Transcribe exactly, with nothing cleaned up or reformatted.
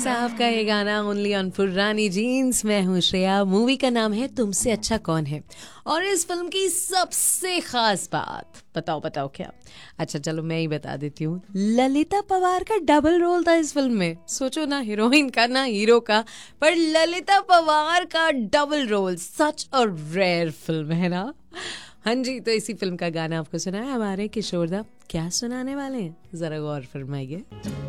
साहब का ये गाना ओनली ऑन पुरानी जीन्स। मैं हूँ श्रेया। मूवी का नाम है तुमसे अच्छा कौन है। और इस फिल्म की सबसे खास बात बताओ बताओ क्या? अच्छा चलो मैं ही बता देती हूँ। ललिता पवार का डबल रोल था इस फिल्म में। सोचो ना, हीरोइन का ना हीरो का, पर ललिता पवार का double role. Such a rare film है ना। हाँ जी, तो इसी फिल्म का गाना आपको सुना है हमारे किशोरदा। क्या सुनाने वाले हैं जरा गौर फरमाइए।